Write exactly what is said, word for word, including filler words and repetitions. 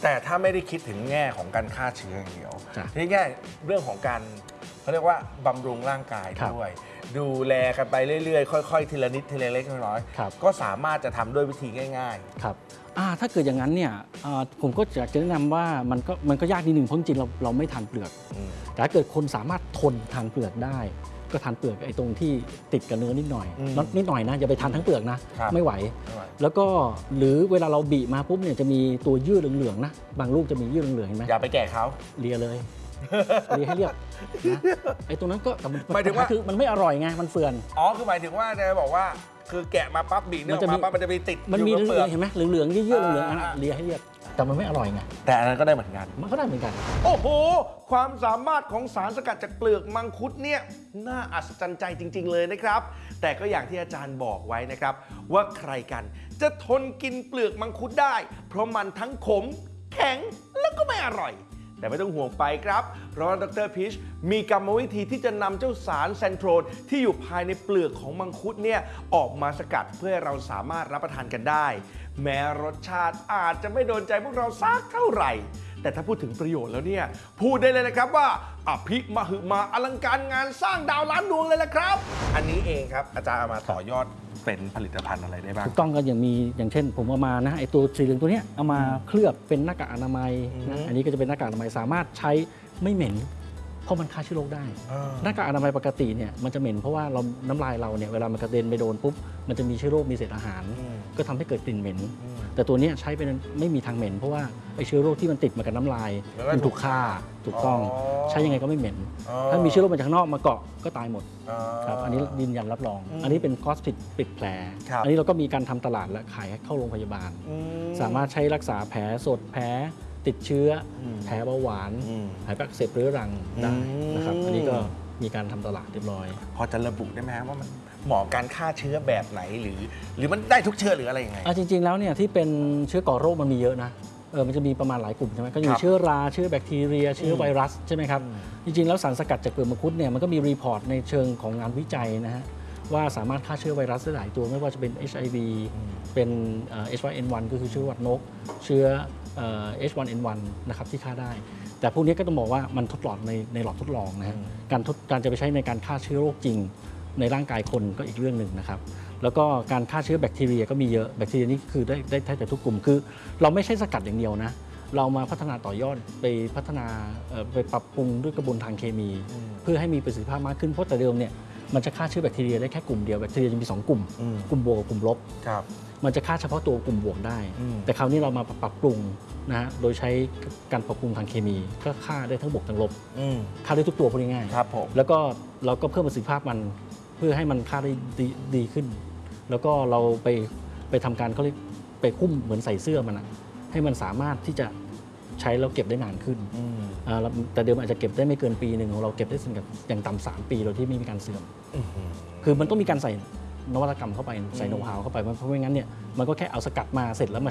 แต่ถ้าไม่ได้คิดถึงแง่ของการฆ่าเชื้ออย่างเดียวที่แง่เรื่องของการเขาเรียกว่าบำรุงร่างกายด้วยดูแลกันไปเรื่อยๆค่อยๆทีละนิดทีละเล็กน้อยๆก็สามารถจะทำด้วยวิธีง่ายๆครับถ้าเกิดอย่างนั้นเนี่ยผมก็อยากจะแนะนำว่ามันก็มันก็ยากนิดนึงเพราะจริงๆเราเราไม่ทานเปลือกแต่ถ้าเกิดคนสามารถทนทานเปลือกได้ก็ทานเปลือกไอ้ตรงที่ติดกับเนื้อนิดหน่อยนิดหน่อยนะอย่าไปทานทั้งเปลือกนะไม่ไหวแล้วก็หรือเวลาเราบีมาปุ๊บเนี่ยจะมีตัวยืดเหลืองๆนะบางลูกจะมียืดเหลืองๆเห็นไหมอย่าไปแก่เขาเลียเลยเลียให้เรียบนะไอ้ตรงนั้นก็หมายถึงว่าคือมันไม่อร่อยไงมันเฟื่อนอ๋อคือหมายถึงว่าจะบอกว่าคือแกะมาปั๊บบีเนื้อมาปั๊บมันจะมีติดมันมีเหลืองเห็นไหมเหลืองๆยืดๆเหลืองๆเลียให้เรียบแต่มันไม่อร่อยไงแต่อันนั้นก็ได้เหมือนกันมันก็ได้เหมือนกันโอ้โหความสามารถของสารสกัดจากเปลือกมังคุดเนี่ยน่าอัศจรรย์ใจจริงๆเลยนะครับแต่ก็อย่างที่อาจารย์บอกไว้นะครับว่าใครกันจะทนกินเปลือกมังคุดได้เพราะมันทั้งขมแข็งแล้วก็ไม่อร่อยแต่ไม่ต้องห่วงไปครับเพราะว่าดร.พีชมีกรรมวิธีที่จะนำเจ้าสารเซนโทรลที่อยู่ภายในเปลือกของมังคุดเนี่ยออกมาสกัดเพื่อให้เราสามารถรับประทานกันได้แม้รสชาติอาจจะไม่โดนใจพวกเราสักเท่าไหร่แต่ถ้าพูดถึงประโยชน์แล้วเนี่ยพูดได้เลยนะครับว่าอภิมหึมาอลังการงานสร้างดาวล้านดวงเลยละครับอันนี้เองครับอาจารย์เอามาต่อยอดเป็นผลิตภัณฑ์อะไรได้บ้างถูกต้องก็อย่างมีอย่างเช่นผมเอามานะไอตัวสีเหลืองตัวนี้เอามาเคลือบเป็นหน้ากากอนามัยนะอันนี้ก็จะเป็นหน้ากากอนามัยสามารถใช้ไม่เหม็นเพราะมันฆ่าเชื้อโรคได้หน้ากากอนามัยปกติเนี่ยมันจะเหม็นเพราะว่าเราน้ำลายเราเนี่ยเวลามันกระเด็นไปโดนปุ๊บมันจะมีเชื้อโรคมีเศษอาหารก็ทำให้เกิดกลิ่นเหม็นแต่ตัวนี้ใช้เป็นไม่มีทางเหม็นเพราะว่าไอเชื้อโรคที่มันติดมากับน้ำลายมันถูกฆ่าถูกต้องใช้ยังไงก็ไม่เหม็นถ้ามีเชื้อโรคมาจากนอกมาเกาะก็ตายหมดครับอันนี้ยืนยันรับรองอันนี้เป็นคอสติดปิดแผลอันนี้เราก็มีการทำตลาดและขายเข้าโรงพยาบาลสามารถใช้รักษาแผลสดแผลติดเชื้อแผลเบาหวานแผลอักเสบเรื้อรังได้นะครับอันนี้ก็มีการทำตลาดเรียบร้อยพอจะระบุได้ไหมว่ามันเหมาะการฆ่าเชื้อแบบไหนหรือหรือมันได้ทุกเชื้อหรืออะไรยังไงจริงๆแล้วเนี่ยที่เป็นเชื้อก่อโรคมันมีเยอะนะเออมันจะมีประมาณหลายกลุ่มใช่ไหมก็อยู่เชื้อราเชื้อแบคทีเรียเชื้อไวรัสใช่ไหมครับจริงๆแล้วสารสกัดจากเปลือกมังคุดเนี่ยมันก็มีรีพอร์ตในเชิงของงานวิจัยนะฮะว่าสามารถฆ่าเชื้อไวรัสได้หลายตัวไม่ว่าจะเป็น เอช ไอ วี เป็น เอช วัน เอ็น วัน ก็คือเชื้อหวัดนกเชื้อ เอช วัน เอ็น วัน นะครับที่ฆ่าได้แต่พวกนี้ก็ต้องบอกว่ามันทดลองในในหลอดทดลองนะฮะการทดการจะไปใช้ในการฆ่าเชื้อโรคจริงในร่างกายคนก็อีกเรื่องหนึ่งนะครับแล้วก็การฆ่าเชื้อแบคทีเรียก็มีเยอะแบคทีเรียนี่คือได้ได้แทบจะทุกกลุ่มคือเราไม่ใช่สกัดอย่างเดียวนะเรามาพัฒนาต่อยอดไปพัฒนาไปปรับปรุงด้วยกระบวนทางเคมีเพื่อให้มีประสิทธิภาพมากขึ้นเพราะแต่เดิมเนี่ยมันจะฆ่าเชื้อแบคทีเรียได้แค่กลุ่มเดียวแบคทีเรียจะมีสองกลุ่มกลุ่มบวกกับกลุ่มลบมันจะฆ่าเฉพาะตัวกลุ่มบวกได้แต่คราวนี้เรามาปรับปรุงนะฮะโดยใช้การปรับปรุงทางเคมีก็ฆ่าได้ทั้งบวกทั้งลบฆ่าได้ทุกตัวพูดง่ายๆแล้วก็เราก็เพิ่มประสิทธิภาพมันเพื่อให้มันฆ่าได้ดีดีขึ้นแล้วก็เราไปไปทำการเขาเรียกไปคุ้มเหมือนใส่เสื้อมันนะให้มันสามารถที่จะใช้แล้วเก็บได้นานขึ้นแต่เดิมอาจจะเก็บได้ไม่เกินปีหนึ่งของเราเก็บได้ถึงกับอย่างต่ำสามปีโดยที่ไม่มีการเสื่อมคือมันต้องมีการใส่นวัตกรรมเข้าไปใส่โน้ตฮาวเข้าไปเพราะไม่งั้นเนี่ยมันก็แค่เอาสกัดมาเสร็จแล้วมา